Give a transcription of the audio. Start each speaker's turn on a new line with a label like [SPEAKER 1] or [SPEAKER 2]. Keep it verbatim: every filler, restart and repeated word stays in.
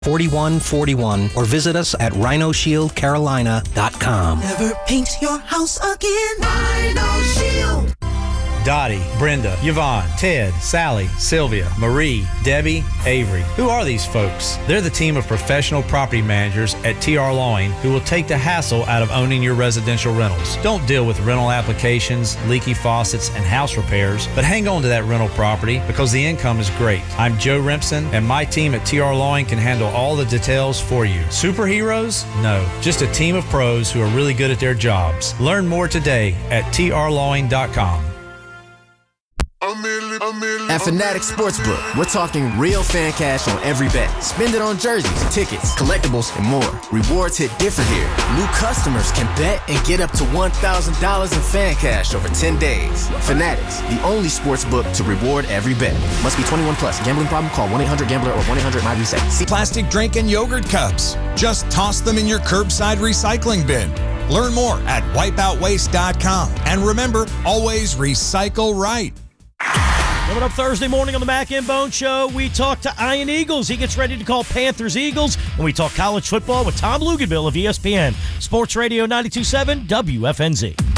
[SPEAKER 1] forty-one forty-one or visit us at rhino shield carolina dot com.
[SPEAKER 2] Never paint your house again. Rhino Shield.
[SPEAKER 3] Dottie, Brenda, Yvonne, Ted, Sally, Sylvia, Marie, Debbie, Avery. Who are these folks? They're the team of professional property managers at T R Lawing who will take the hassle out of owning your residential rentals. Don't deal with rental applications, leaky faucets, and house repairs, but hang on to that rental property because the income is great. I'm Joe Rimpson, and my team at T R Lawing can handle all the details for you. Superheroes? No, just a team of pros who are really good at their jobs. Learn more today at T R lawing dot com.
[SPEAKER 4] At Fanatics Sportsbook, we're talking real fan cash on every bet. Spend it on jerseys, tickets, collectibles, and more. Rewards hit different here. New customers can bet and get up to one thousand dollars in fan cash over ten days. Fanatics, the only sportsbook to reward every bet. Must be twenty-one plus. Gambling problem? Call one eight hundred gambler or one eight hundred my reset. See-
[SPEAKER 5] Plastic drink and yogurt cups. Just toss them in your curbside recycling bin. Learn more at wipeout waste dot com. And remember, always recycle right.
[SPEAKER 6] Coming up Thursday morning on the Mac and Bone Show, we talk to Ian Eagles. He gets ready to call Panthers Eagles, and we talk college football with Tom Luganville of E S P N. Sports Radio ninety-two point seven W F N Z.